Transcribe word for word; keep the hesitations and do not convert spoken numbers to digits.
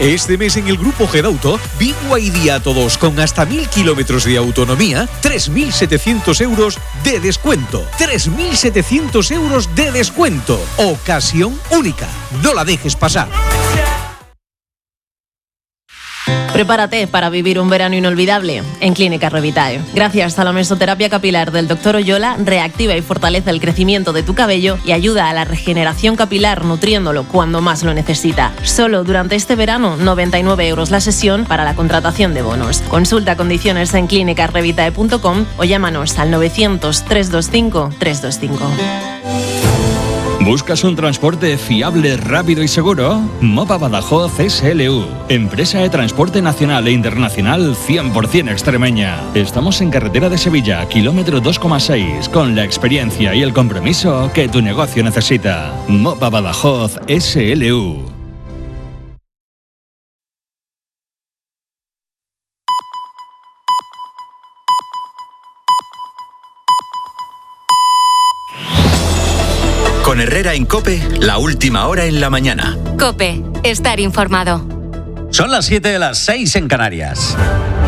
Este mes en el Grupo Gedauto, B Y D a todos con hasta mil kilómetros de autonomía, tres mil setecientos euros de descuento. tres mil setecientos euros de descuento. Ocasión única. No la dejes pasar. Prepárate para vivir un verano inolvidable en Clínica Revitae. Gracias a la mesoterapia capilar del doctor Oyola, reactiva y fortalece el crecimiento de tu cabello y ayuda a la regeneración capilar nutriéndolo cuando más lo necesita. Solo durante este verano, noventa y nueve euros la sesión para la contratación de bonos. Consulta condiciones en clínica revitae punto com o llámanos al novecientos, trescientos veinticinco, trescientos veinticinco. ¿Buscas un transporte fiable, rápido y seguro? Mopa Badajoz S L U, empresa de transporte nacional e internacional cien por ciento extremeña. Estamos en carretera de Sevilla, kilómetro dos coma seis, con la experiencia y el compromiso que tu negocio necesita. Mopa Badajoz S L U. Con Herrera en COPE, la última hora en la mañana. COPE, estar informado. Son las siete de las seis en Canarias.